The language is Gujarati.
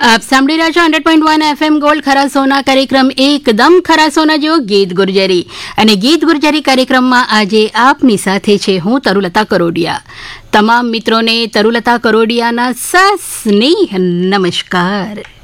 આપ સાંભળી રહ્યા છો 100.1 FM ગોલ્ડ ખરા સોના કાર્યક્રમ એકદમ ખરા સોના જેવો ગીત ગુર્જરી અને ગીત ગુર્જરી કાર્યક્રમમાં આજે આપની સાથે છે હું તરુલતા કરોડિયા. તમામ મિત્રોને તરુલતા કરોડિયાના સસ્નેહ નમસ્કાર.